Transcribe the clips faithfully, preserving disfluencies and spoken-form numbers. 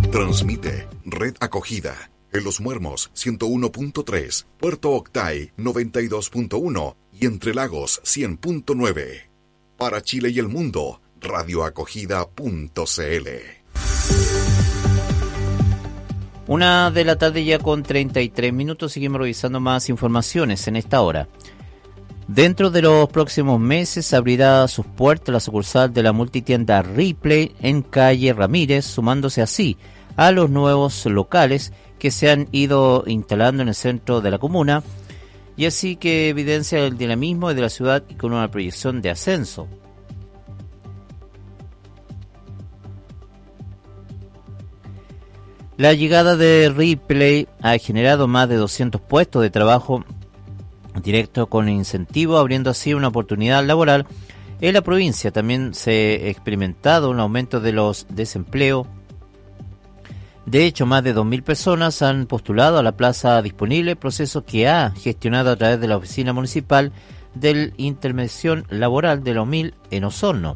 Transmite Red Acogida en Los Muermos ciento uno punto tres, Puerto Octay noventa y dos punto uno y Entre Lagos cien punto nueve. Para Chile y el mundo, radioacogida punto cl. Una de la tarde ya con treinta y tres minutos, seguimos revisando más informaciones en esta hora. Dentro de los próximos meses abrirá sus puertas la sucursal de la multitienda Ripley en calle Ramírez, sumándose así a los nuevos locales que se han ido instalando en el centro de la comuna, y así que evidencia el dinamismo de la ciudad y con una proyección de ascenso. La llegada de Ripley ha generado más de doscientos puestos de trabajo directo con incentivo, abriendo así una oportunidad laboral en la provincia. También se ha experimentado un aumento de los desempleos. De hecho, más de dos mil personas han postulado a la plaza disponible, proceso que ha gestionado a través de la Oficina Municipal de Intervención Laboral de la O M I L en Osorno.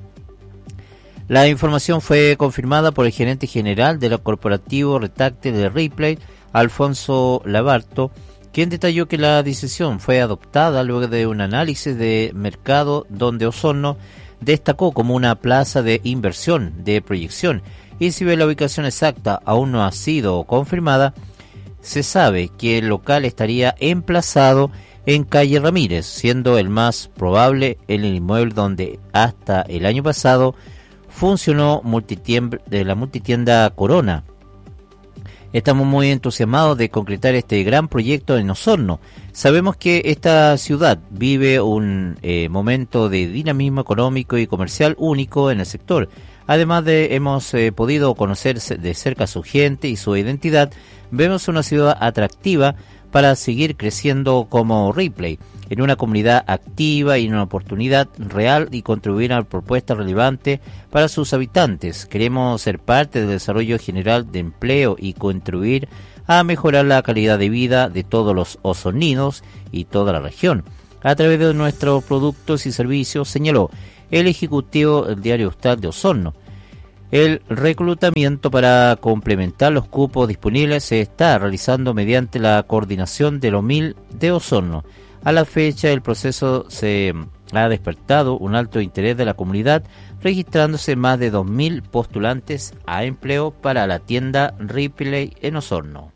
La información fue confirmada por el gerente general del corporativo Retacte de Ripley, Alfonso Labarto, quien detalló que la decisión fue adoptada luego de un análisis de mercado donde Osorno destacó como una plaza de inversión de proyección, y si bien la ubicación exacta aún no ha sido confirmada, se sabe que el local estaría emplazado en calle Ramírez, siendo el más probable en el inmueble donde hasta el año pasado funcionó multitienda, de la multitienda Corona. Estamos muy entusiasmados de concretar este gran proyecto en Osorno. Sabemos que esta ciudad vive un eh, momento de dinamismo económico y comercial único en el sector. Además de hemos eh, podido conocer de cerca a su gente y su identidad, vemos una ciudad atractiva para seguir creciendo como Ripley, en una comunidad activa y en una oportunidad real y contribuir a propuestas relevantes para sus habitantes. Queremos ser parte del desarrollo general de empleo y contribuir a mejorar la calidad de vida de todos los osorninos y toda la región a través de nuestros productos y servicios, señaló el ejecutivo del diario Ustal de Osorno. El reclutamiento para complementar los cupos disponibles se está realizando mediante la coordinación de la O M I L de Osorno. A la fecha, el proceso se ha despertado un alto interés de la comunidad, registrándose más de dos mil postulantes a empleo para la tienda Ripley en Osorno.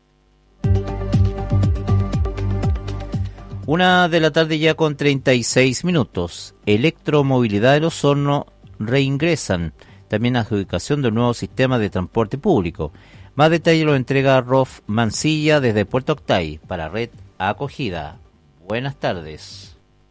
Una de la tarde ya con treinta y seis minutos. Electromovilidad de Osorno reingresan. También adjudicación del nuevo sistema de transporte público. Más detalle lo entrega Rolf Mancilla desde Puerto Octay para Red Acogida. Buenas tardes.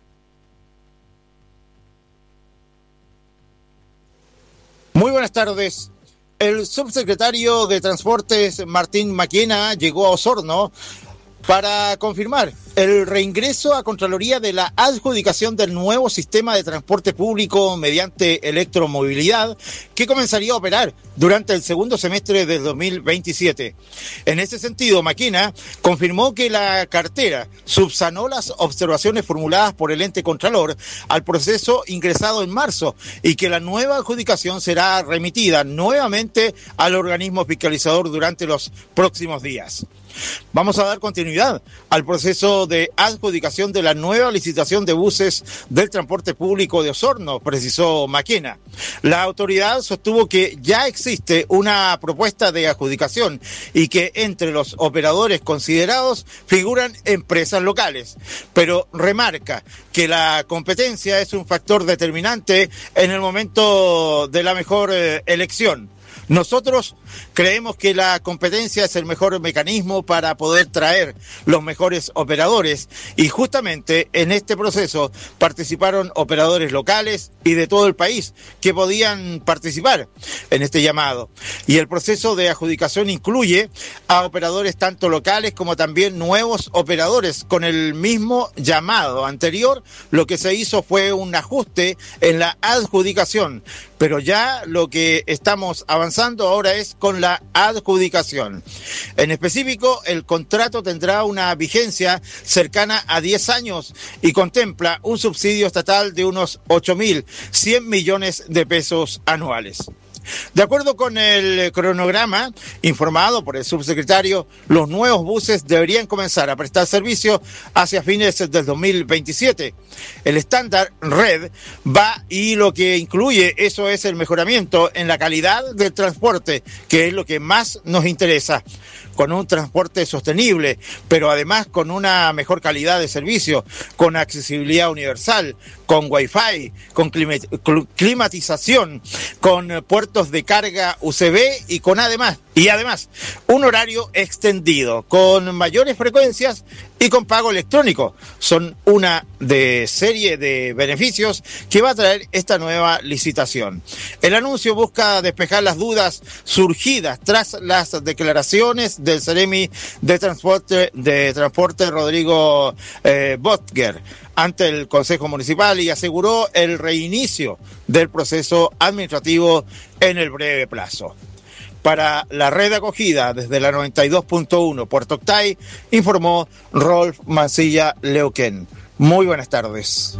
Muy buenas tardes. El subsecretario de Transportes Martín Maquena llegó a Osorno para confirmar el reingreso a Contraloría de la adjudicación del nuevo sistema de transporte público mediante electromovilidad que comenzaría a operar durante el segundo semestre del dos mil veintisiete. En ese sentido, Maquena confirmó que la cartera subsanó las observaciones formuladas por el ente Contralor al proceso ingresado en marzo y que la nueva adjudicación será remitida nuevamente al organismo fiscalizador durante los próximos días. Vamos a dar continuidad al proceso de adjudicación de la nueva licitación de buses del transporte público de Osorno, precisó Maquena. La autoridad sostuvo que ya existe una propuesta de adjudicación y que entre los operadores considerados figuran empresas locales, pero remarca que la competencia es un factor determinante en el momento de la mejor eh, elección. Nosotros creemos que la competencia es el mejor mecanismo para poder traer los mejores operadores y justamente en este proceso participaron operadores locales y de todo el país que podían participar en este llamado. Y el proceso de adjudicación incluye a operadores tanto locales como también nuevos operadores con el mismo llamado anterior. Lo que se hizo fue un ajuste en la adjudicación, pero ya lo que estamos avanzando ahora es con la adjudicación. En específico, el contrato tendrá una vigencia cercana a diez años y contempla un subsidio estatal de unos ocho mil cien millones de pesos anuales. De acuerdo con el cronograma informado por el subsecretario, los nuevos buses deberían comenzar a prestar servicio hacia fines del dos mil veintisiete. El estándar Red va y lo que incluye eso es el mejoramiento en la calidad del transporte, que es lo que más nos interesa, con un transporte sostenible, pero además con una mejor calidad de servicio, con accesibilidad universal, con wifi, con climatización, con puertos de carga U C V y con además, y además un horario extendido, con mayores frecuencias y con pago electrónico. Son una de serie de beneficios que va a traer esta nueva licitación. El anuncio busca despejar las dudas surgidas tras las declaraciones del Seremi de Transporte, de Transporte Rodrigo eh, Botger ante el Consejo Municipal y aseguró el reinicio del proceso administrativo en el breve plazo. Para la red de acogida desde la noventa y dos punto uno Puerto Octay, informó Rolf Mancilla Leuquén. Muy buenas tardes.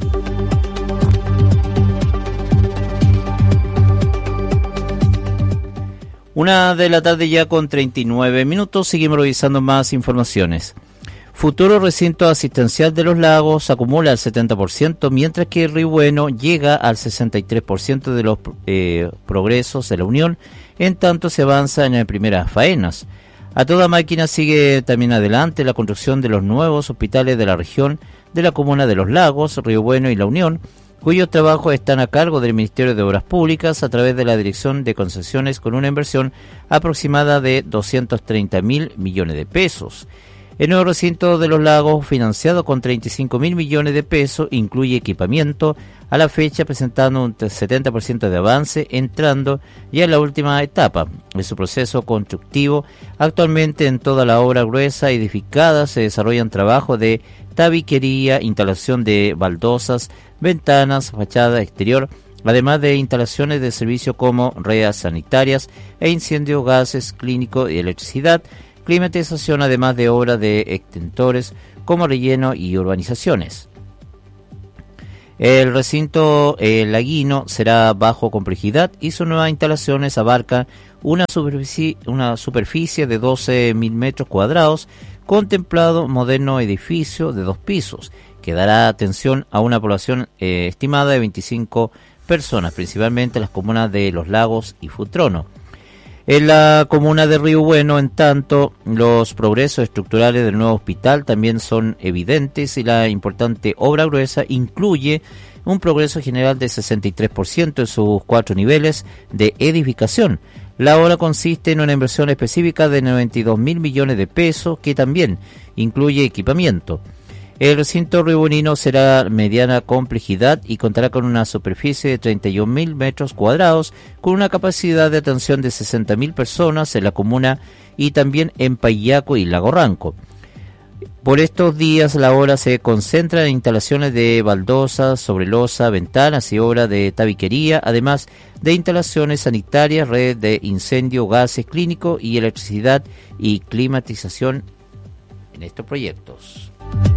Una de la tarde ya con treinta y nueve minutos, seguimos revisando más informaciones. Futuro recinto asistencial de los lagos acumula el setenta por ciento, mientras que Río Bueno llega al sesenta y tres por ciento de los eh, progresos de la Unión, en tanto se avanza en las primeras faenas. A toda máquina sigue también adelante la construcción de los nuevos hospitales de la región de la comuna de Los Lagos, Río Bueno y La Unión, cuyos trabajos están a cargo del Ministerio de Obras Públicas a través de la Dirección de Concesiones con una inversión aproximada de doscientos treinta mil millones de pesos. El nuevo recinto de Los Lagos, financiado con treinta y cinco mil millones de pesos, incluye equipamiento, a la fecha presentando un setenta por ciento de avance, entrando ya en la última etapa de su proceso constructivo. Actualmente en toda la obra gruesa edificada se desarrollan trabajos de tabiquería, instalación de baldosas, ventanas, fachada exterior, además de instalaciones de servicio como redes sanitarias e incendios, gases clínicos y electricidad, climatización, además de obras de extintores como relleno y urbanizaciones. El recinto eh, laguino será bajo complejidad y sus nuevas instalaciones abarcan una superficie, una superficie de doce mil metros cuadrados, contemplado moderno edificio de dos pisos, que dará atención a una población eh, estimada de veinticinco personas, principalmente en las comunas de Los Lagos y Futrono. En la comuna de Río Bueno, en tanto, los progresos estructurales del nuevo hospital también son evidentes y la importante obra gruesa incluye un progreso general de sesenta y tres por ciento en sus cuatro niveles de edificación. La obra consiste en una inversión específica de noventa y dos mil millones de pesos que también incluye equipamiento. El recinto riobonino será mediana complejidad y contará con una superficie de treinta y un mil metros cuadrados, con una capacidad de atención de sesenta mil personas en la comuna y también en Payaco y Lago Ranco. Por estos días la obra se concentra en instalaciones de baldosas, sobrelosa, ventanas y obra de tabiquería, además de instalaciones sanitarias, redes de incendio, gases clínicos y electricidad y climatización en estos proyectos.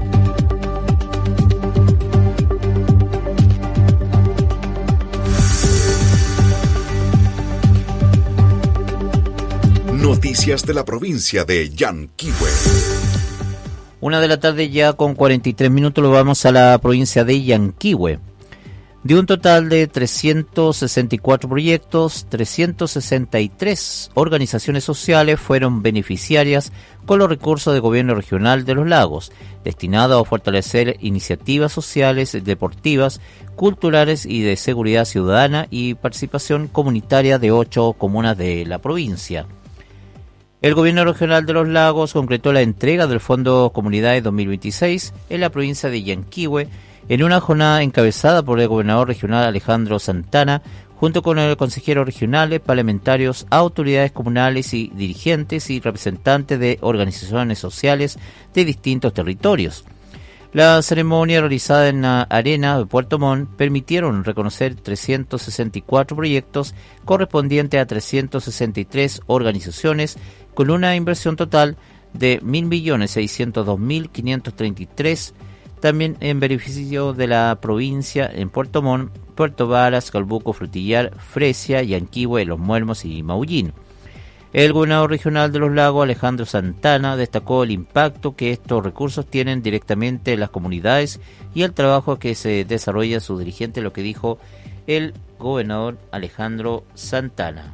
Noticias de la provincia de Yanquihue. Una de la tarde ya con cuarenta y tres minutos, lo vamos a la provincia de Yanquihue. De un total de trescientos sesenta y cuatro proyectos, trescientas sesenta y tres organizaciones sociales fueron beneficiarias con los recursos del Gobierno Regional de Los Lagos, destinados a fortalecer iniciativas sociales, deportivas, culturales y de seguridad ciudadana y participación comunitaria de ocho comunas de la provincia. El Gobierno Regional de Los Lagos concretó la entrega del Fondo Comunidades dos mil veintiséis en la provincia de Yanquihue en una jornada encabezada por el gobernador regional Alejandro Santana, junto con el consejero regionales, parlamentarios, autoridades comunales y dirigentes y representantes de organizaciones sociales de distintos territorios. La ceremonia realizada en la arena de Puerto Montt permitieron reconocer trescientos sesenta y cuatro proyectos correspondientes a trescientas sesenta y tres organizaciones con una inversión total de mil millones seiscientos dos mil quinientos treinta y tres también en beneficio de la provincia en Puerto Montt, Puerto Varas, Calbuco, Frutillar, Fresia, Yanquihue, Los Muermos y Maullín. El gobernador regional de los Lagos, Alejandro Santana, destacó el impacto que estos recursos tienen directamente en las comunidades y el trabajo que se desarrolla su dirigente, lo que dijo el gobernador Alejandro Santana.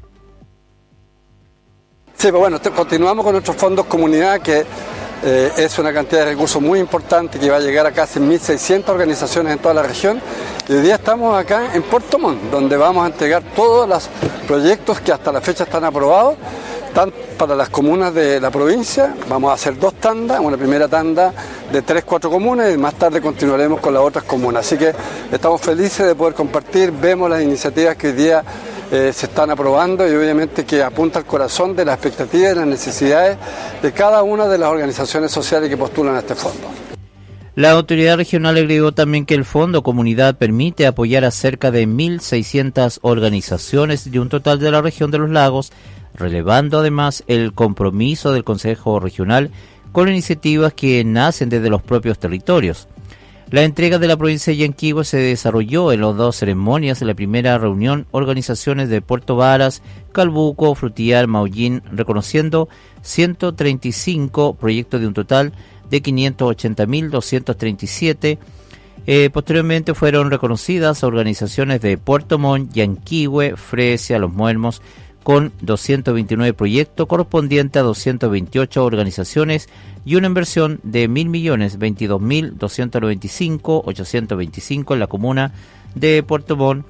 Sí, pues bueno, te, continuamos con nuestros fondos comunidad, que eh, es una cantidad de recursos muy importante que va a llegar a casi mil seiscientas organizaciones en toda la región. Y hoy día estamos acá en Puerto Montt, donde vamos a entregar todos los proyectos que hasta la fecha están aprobados, tanto para las comunas de la provincia. Vamos a hacer dos tandas, una primera tanda de tres, cuatro comunas y más tarde continuaremos con las otras comunas. Así que estamos felices de poder compartir, vemos las iniciativas que hoy día eh, se están aprobando y obviamente que apunta al corazón de las expectativas y las necesidades de cada una de las organizaciones sociales que postulan a este fondo. La autoridad regional agregó también que el Fondo Comunidad permite apoyar a cerca de mil seiscientas organizaciones de un total de la región de los Lagos, relevando además el compromiso del Consejo Regional con iniciativas que nacen desde los propios territorios. La entrega de la provincia de Yanquihue se desarrolló en las dos ceremonias. En la primera reunión, organizaciones de Puerto Varas, Calbuco, Frutillar, Maullín, reconociendo ciento treinta y cinco proyectos de un total de quinientos ochenta mil doscientos treinta y siete. Eh, posteriormente fueron reconocidas organizaciones de Puerto Montt, Yanquihue, Fresia, Los Muermos, con doscientos veintinueve proyectos correspondientes a doscientas veintiocho organizaciones y una inversión de mil millones veintidós mil doscientos noventa y cinco ochocientos veinticinco en la comuna de Puerto Montt.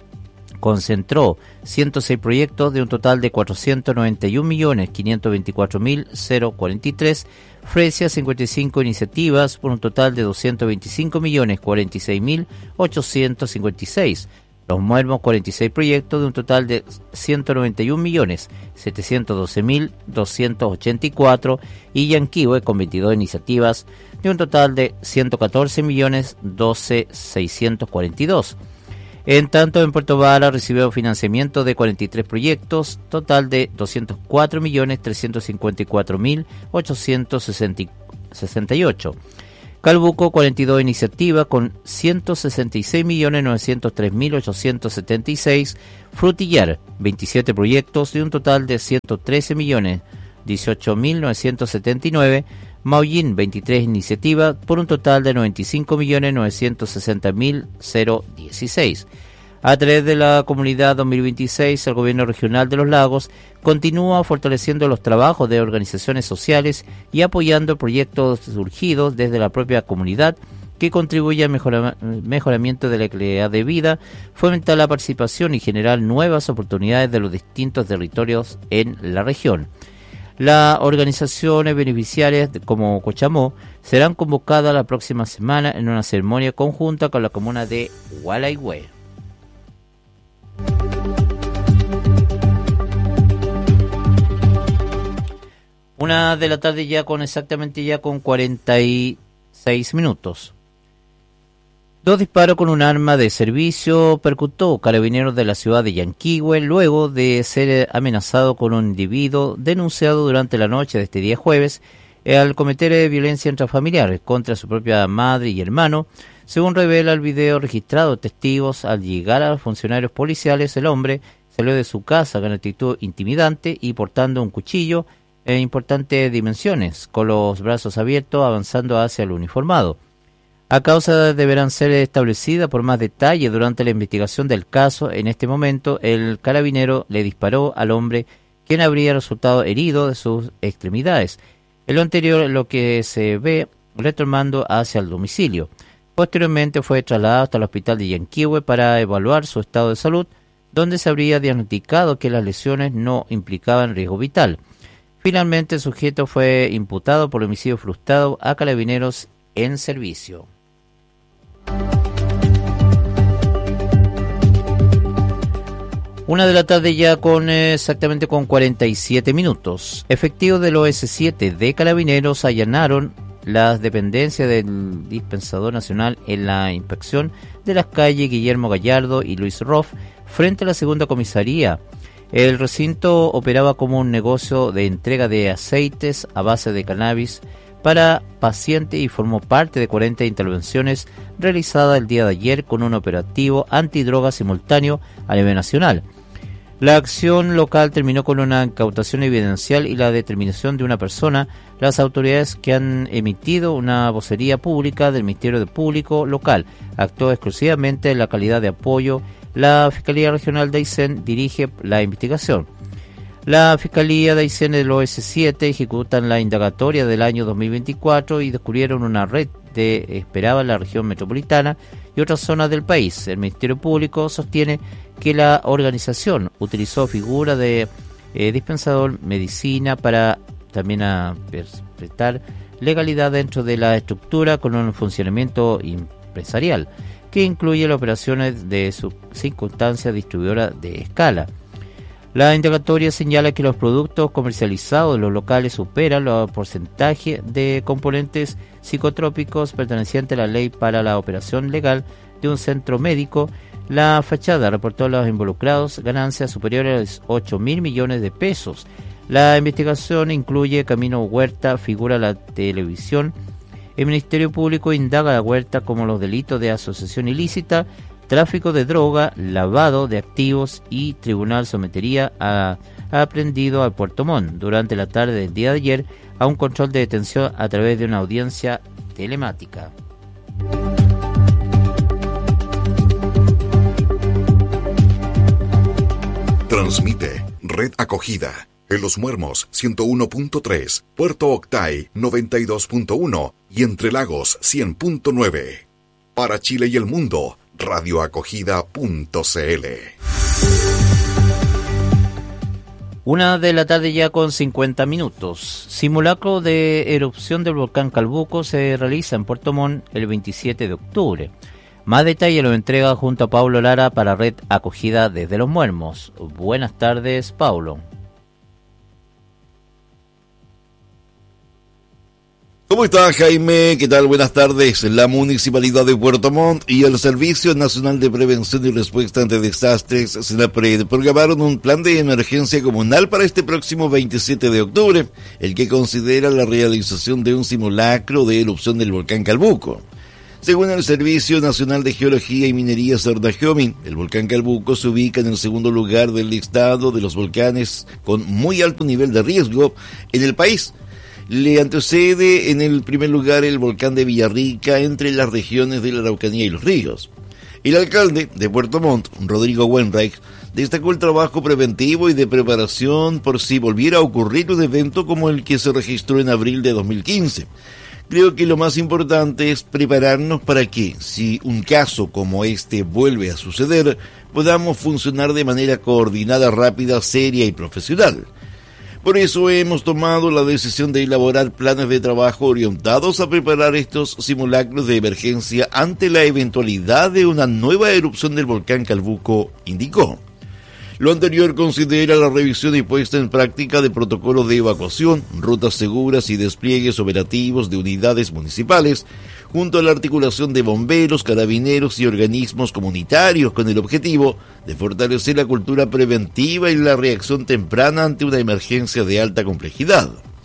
Concentró ciento seis proyectos de un total de cuatrocientos noventa y un millones quinientos veinticuatro mil cuarenta y tres. Fresia, cincuenta y cinco iniciativas por un total de doscientos veinticinco millones cuarenta y seis mil ochocientos cincuenta y seis. Los Muermos, cuarenta y seis proyectos de un total de ciento noventa y un millones setecientos doce mil doscientos ochenta y cuatro, y Yanquihue con veintidós iniciativas de un total de ciento catorce millones doce mil seiscientos cuarenta y dos. En tanto, en Puerto Varas recibió financiamiento de cuarenta y tres proyectos, total de doscientos cuatro millones trescientos cincuenta y cuatro mil ochocientos sesenta y ocho. Calbuco, cuarenta y dos iniciativas con ciento sesenta y seis millones novecientos tres mil ochocientos setenta y seis. Frutillar, veintisiete proyectos de un total de ciento trece millones dieciocho mil novecientos setenta y nueve. Maullín, veintitrés iniciativas por un total de noventa y cinco millones novecientos sesenta mil dieciséis. A través de la Comunidad dos mil veintiséis, el Gobierno Regional de los Lagos continúa fortaleciendo los trabajos de organizaciones sociales y apoyando proyectos surgidos desde la propia comunidad que contribuyen al mejora- mejoramiento de la calidad de vida, fomentar la participación y generar nuevas oportunidades de los distintos territorios en la región. Las organizaciones beneficiarias como Cochamó serán convocadas la próxima semana en una ceremonia conjunta con la comuna de Gualaihue. Una de la tarde ya con exactamente ya con cuarenta y seis minutos. Dos disparos con un arma de servicio percutó carabineros de la ciudad de Yanquihue luego de ser amenazado con un individuo denunciado durante la noche de este día jueves al cometer violencia intrafamiliar contra su propia madre y hermano. Según revela el video registrado de testigos, al llegar a los funcionarios policiales, el hombre salió de su casa con actitud intimidante y portando un cuchillo en importantes dimensiones, con los brazos abiertos avanzando hacia el uniformado. A causa deberán ser establecidas por más detalle durante la investigación del caso. En este momento, el carabinero le disparó al hombre, quien habría resultado herido de sus extremidades. En lo anterior, lo que se ve retornando hacia el domicilio. Posteriormente fue trasladado hasta el hospital de Yanquihue para evaluar su estado de salud, donde se habría diagnosticado que las lesiones no implicaban riesgo vital. Finalmente, el sujeto fue imputado por homicidio frustrado a carabineros en servicio. Una de la tarde ya con eh, exactamente con cuarenta y siete minutos. Efectivos del O S siete de Carabineros allanaron las dependencias del Dispensador Nacional en la inspección de las calles Guillermo Gallardo y Luis Roff frente a la segunda comisaría. El recinto operaba como un negocio de entrega de aceites a base de cannabis para pacientes y formó parte de cuarenta intervenciones realizadas el día de ayer con un operativo antidroga simultáneo a nivel nacional. La acción local terminó con una incautación evidencial y la determinación de una persona. Las autoridades que han emitido una vocería pública del Ministerio Público local actuó exclusivamente en la calidad de apoyo. La Fiscalía Regional de Aysén dirige la investigación. La Fiscalía de Aysén del O S siete ejecutan la indagatoria del año dos mil veinticuatro y descubrieron una red de esperaba en la región metropolitana y otras zonas del país. El Ministerio Público sostiene que la organización utilizó figura de eh, dispensador medicina para también a prestar legalidad dentro de la estructura con un funcionamiento empresarial que incluye las operaciones de su circunstancia distribuidora de escala. La indagatoria señala que los productos comercializados en los locales superan los porcentajes de componentes psicotrópicos pertenecientes a la ley para la operación legal de un centro médico. La fachada reportó a los involucrados ganancias superiores a ocho mil millones de pesos. La investigación incluye Camino Huerta, figura la televisión. El Ministerio Público indaga a la Huerta como los delitos de asociación ilícita, tráfico de droga, lavado de activos y tribunal sometería a, a aprendido al Puerto Montt durante la tarde del día de ayer a un control de detención a través de una audiencia telemática. Transmite Red Acogida en Los Muermos ciento uno punto tres, Puerto Octay noventa y dos punto uno y Entre Lagos cien punto nueve. Para Chile y el mundo, radioacogida punto cl. Una de la tarde ya con cincuenta minutos. Simulacro de erupción del volcán Calbuco se realiza en Puerto Montt el veintisiete de octubre. Más detalle lo entrega junto a Paulo Lara para Red Acogida desde Los Muermos. Buenas tardes, Paulo. ¿Cómo está, Jaime? ¿Qué tal? Buenas tardes. La Municipalidad de Puerto Montt y el Servicio Nacional de Prevención y Respuesta ante Desastres, SENAPRED, programaron un plan de emergencia comunal para este próximo veintisiete de octubre, el que considera la realización de un simulacro de erupción del volcán Calbuco. Según el Servicio Nacional de Geología y Minería Sardagiomi, el volcán Calbuco se ubica en el segundo lugar del listado de los volcanes con muy alto nivel de riesgo en el país. Le antecede en el primer lugar el volcán de Villarrica entre las regiones de la Araucanía y Los Ríos. El alcalde de Puerto Montt, Rodrigo Wenreich, destacó el trabajo preventivo y de preparación por si volviera a ocurrir un evento como el que se registró en abril de dos mil quince. Creo que lo más importante es prepararnos para que, si un caso como este vuelve a suceder, podamos funcionar de manera coordinada, rápida, seria y profesional. Por eso hemos tomado la decisión de elaborar planes de trabajo orientados a preparar estos simulacros de emergencia ante la eventualidad de una nueva erupción del volcán Calbuco, indicó. Lo anterior considera la revisión y puesta en práctica de protocolos de evacuación, rutas seguras y despliegues operativos de unidades municipales, junto a la articulación de bomberos, carabineros y organismos comunitarios con el objetivo de fortalecer la cultura preventiva y la reacción temprana ante una emergencia de alta complejidad.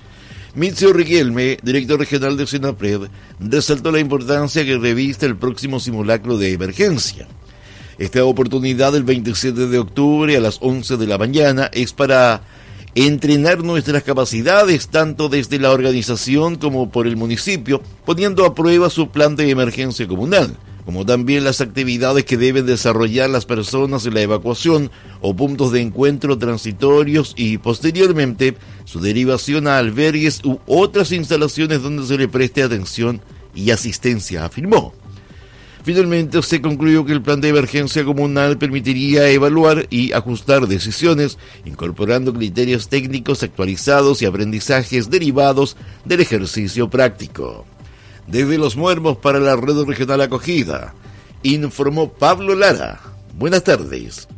Mitzio Riquelme, director regional de SENAPRED, resaltó la importancia que reviste el próximo simulacro de emergencia. Esta oportunidad del veintisiete de octubre a las once de la mañana es para entrenar nuestras capacidades tanto desde la organización como por el municipio, poniendo a prueba su plan de emergencia comunal, como también las actividades que deben desarrollar las personas en la evacuación o puntos de encuentro transitorios y posteriormente su derivación a albergues u otras instalaciones donde se le preste atención y asistencia, afirmó. Finalmente, se concluyó que el plan de emergencia comunal permitiría evaluar y ajustar decisiones, incorporando criterios técnicos actualizados y aprendizajes derivados del ejercicio práctico. Desde Los Muermos para la Red Regional Acogida, informó Pablo Lara. Buenas tardes.